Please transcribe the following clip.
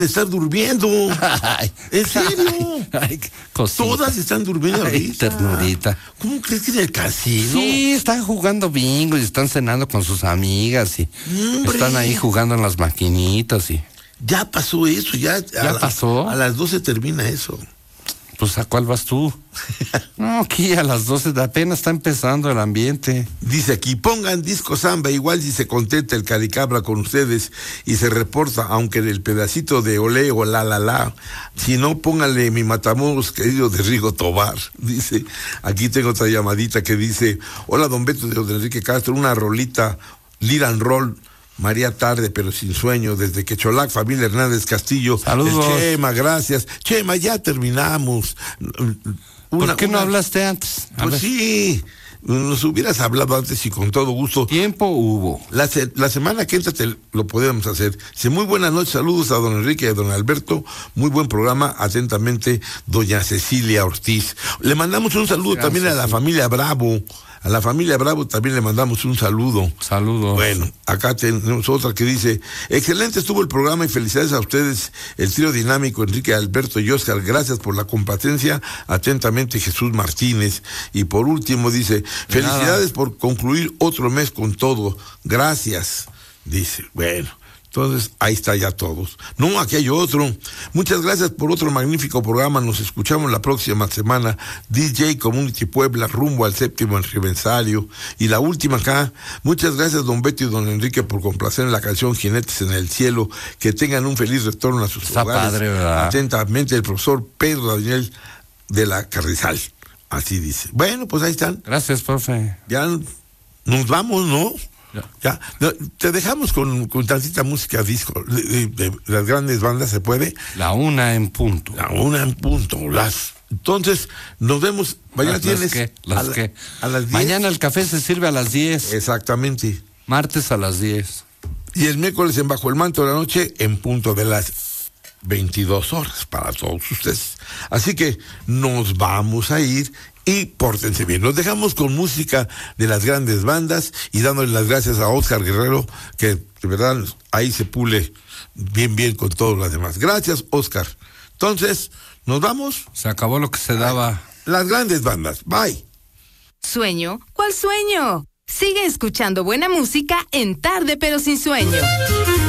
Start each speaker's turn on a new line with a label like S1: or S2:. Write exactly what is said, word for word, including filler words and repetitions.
S1: estar durmiendo.
S2: Ay,
S1: ¿En serio?
S2: Ay, cosita.
S1: Todas están durmiendo
S2: Ay,
S1: ahorita.
S2: ternurita.
S1: ¿Cómo crees que en el casino?
S2: Sí, están jugando bingo y están cenando con sus amigas y
S1: ¡Hombre!
S2: están ahí jugando en las maquinitas y...
S1: Ya pasó eso, ya.
S2: ¿Ya
S1: a la-
S2: pasó?
S1: A las doce termina eso.
S2: Pues, ¿a cuál vas tú? No, aquí a las doce apenas está empezando el ambiente.
S1: Dice aquí, pongan disco samba, igual si se contenta el Caricabra con ustedes y se reporta, aunque en el pedacito de olé o la la la, si no, pónganle mi Matamoros querido de Rigo Tobar. Dice, aquí tengo otra llamadita que dice, hola don Beto de don Enrique Castro, una rolita, Lir and Roll, María tarde pero sin sueño, desde que Cholac, familia Hernández Castillo.
S2: Saludos.
S1: El Chema, gracias. Chema, ya terminamos.
S2: ¿Por
S1: Una-
S2: qué no
S1: una-
S2: hablaste antes? A
S1: Pues
S2: ver.
S1: sí, nos hubieras hablado antes y con todo gusto.
S2: Tiempo hubo.
S1: La, se- la semana que entra te lo podemos hacer. Sí, muy buenas noches, saludos a don Enrique y a don Alberto. Muy buen programa, atentamente, doña Cecilia Ortiz. Le mandamos un saludo
S2: Gracias,
S1: también a la
S2: sí.
S1: familia Bravo. A la familia Bravo también le mandamos un saludo.
S2: Saludos.
S1: Bueno, acá tenemos otra que dice, excelente estuvo el programa y felicidades a ustedes, el trío dinámico Enrique, Alberto y Oscar, gracias por la complacencia, atentamente Jesús Martínez. Y por último dice, felicidades por concluir otro mes con todo, gracias, dice, bueno. Entonces, ahí está ya todos. No, aquí hay otro. Muchas gracias por otro magnífico programa. Nos escuchamos la próxima semana. D J Community Puebla, rumbo al séptimo aniversario. Y la última acá. Muchas gracias, don Beto y don Enrique, por complacer en la canción Jinetes en el Cielo. Que tengan un feliz retorno a sus
S2: Está
S1: hogares.
S2: padre, ¿verdad?
S1: Atentamente, el profesor Pedro Daniel de la Carrizal. Así dice. Bueno, pues ahí están.
S2: Gracias, profe.
S1: Ya nos vamos, ¿no?
S2: Ya.
S1: Ya, no, te dejamos con, con tantita música disco de, de- de las grandes bandas, ¿se puede?
S2: La una en punto.
S1: A una en punto, las. Entonces, nos vemos. Mañana
S2: Las
S1: tienes.
S2: que, las
S1: a, la-
S2: que.
S1: a las diez.
S2: Mañana el café se sirve a las diez.
S1: Exactamente.
S2: Martes a las diez.
S1: Y el miércoles en Bajo el Manto de la Noche, en punto de las veintidós horas para todos ustedes. Así que nos vamos a ir y pórtense bien. Nos dejamos con música de las grandes bandas y dándole las gracias a Oscar Guerrero, que de verdad ahí se pule bien, bien con todos los demás. Gracias, Oscar. Entonces, nos vamos.
S2: Se acabó lo que se daba.
S1: Las grandes bandas. Bye.
S3: ¿Sueño? ¿Cuál sueño? Sigue escuchando buena música en Tarde pero sin sueño.